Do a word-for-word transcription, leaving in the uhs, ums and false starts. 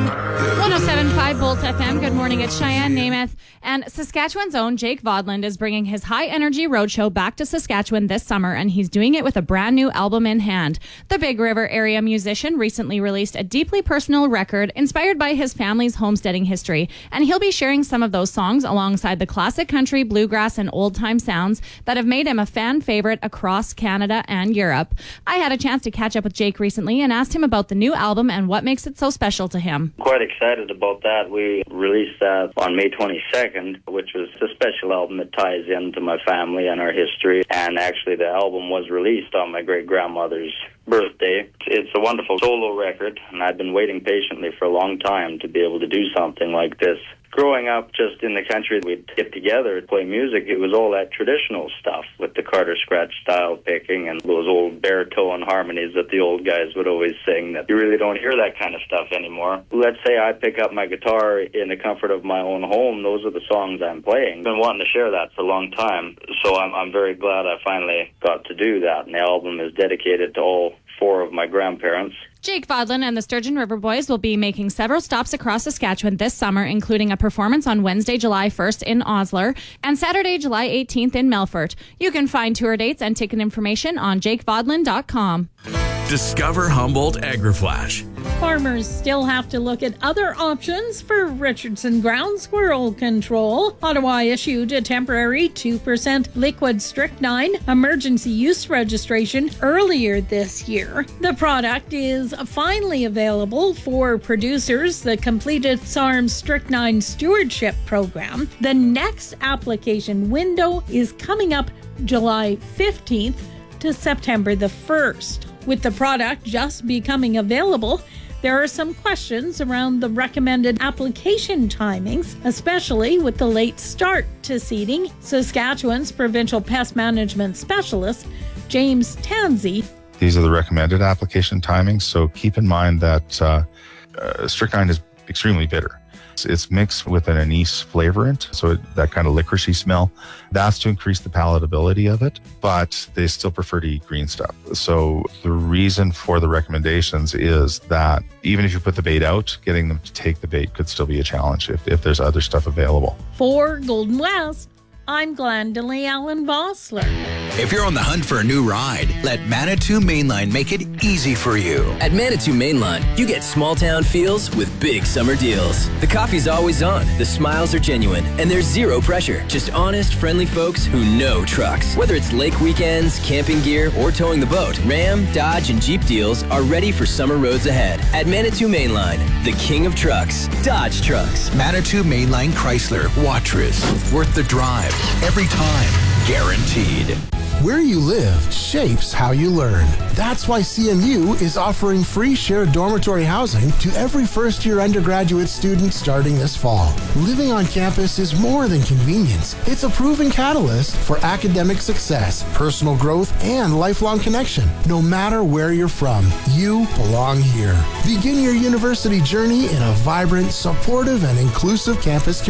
one oh seven point five Volt F M. Good morning. It's Cheyenne Namath. And Saskatchewan's own Jake Vodland is bringing his high-energy roadshow back to Saskatchewan this summer, and he's doing it with a brand new album in hand. The Big River area musician recently released a deeply personal record inspired by his family's homesteading history, and he'll be sharing some of those songs alongside the classic country, bluegrass, and old-time sounds that have made him a fan favorite across Canada and Europe. I had a chance to catch up with Jake recently and asked him about the new album and what makes it so special to him. Quite excited about that. We released that on May twenty-second, which was a special album that ties into my family and our history. And actually, the album was released on my great-grandmother's birthday. It's a wonderful solo record, and I've been waiting patiently for a long time to be able to do something like this. Growing up just in the country, we'd get together and play music. It was all that traditional stuff with the Carter Scratch style picking and those old baritone harmonies that the old guys would always sing that you really don't hear that kind of stuff anymore. Let's say I pick up my guitar in the comfort of my own home. Those are the songs I'm playing. I've been wanting to share that for a long time, so I'm, I'm very glad I finally got to do that. And the album is dedicated to all four of my grandparents. Jake Vodland and the Sturgeon River Boys will be making several stops across Saskatchewan this summer, including a performance on Wednesday, July first in Osler and Saturday, July eighteenth in Melfort. You can find tour dates and ticket information on jake vodland dot com. Discover Humboldt AgriFlash. Farmers still have to look at other options for Richardson ground squirrel control. Ottawa issued a temporary two percent liquid strychnine emergency use registration earlier this year. The product is finally available for producers that completed S A R M's strychnine stewardship program. The next application window is coming up July fifteenth to September the first. With the product just becoming available, there are some questions around the recommended application timings, especially with the late start to seeding. Saskatchewan's provincial pest management specialist, James Tansey. These are the recommended application timings, so keep in mind that uh, uh, strychnine is extremely bitter. It's, it's mixed with an anise flavorant, so it, that kind of licoricey smell. That's to increase the palatability of it, but they still prefer to eat green stuff. So the reason for the recommendations is that even if you put the bait out, getting them to take the bait could still be a challenge if, if there's other stuff available. For Golden West, I'm Glendalee Allen Vossler. If you're on the hunt for a new ride, let Manitou Mainline make it easy for you. At Manitou Mainline, you get small town feels with big summer deals. The coffee's always on, the smiles are genuine, and there's zero pressure. Just honest, friendly folks who know trucks. Whether it's lake weekends, camping gear, or towing the boat, Ram, Dodge, and Jeep deals are ready for summer roads ahead. At Manitou Mainline, the king of trucks, Dodge Trucks. Manitou Mainline Chrysler, Watrous. Worth the drive. Every time. Guaranteed. Where you live shapes how you learn. That's why C M U is offering free shared dormitory housing to every first-year undergraduate student starting this fall. Living on campus is more than convenience. It's a proven catalyst for academic success, personal growth, and lifelong connection. No matter where you're from, you belong here. Begin your university journey in a vibrant, supportive, and inclusive campus community.